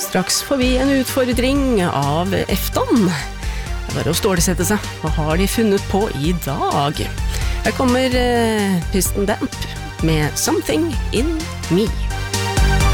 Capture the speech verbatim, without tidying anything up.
Straks får vi en utfordring av Efton. Det er bare å stålsette seg. Hva har de funnet på i dag? Her kommer uh, Piston Damp med Something in Me.